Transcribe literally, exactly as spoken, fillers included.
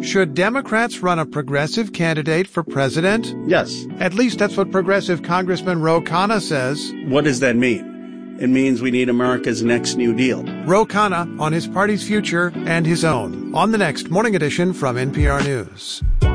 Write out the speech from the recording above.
Should Democrats run a progressive candidate for president? Yes. At least that's what progressive Congressman Ro Khanna says. What does that mean? It means we need America's next New Deal. Ro Khanna on his party's future and his own on the next Morning Edition from N P R News.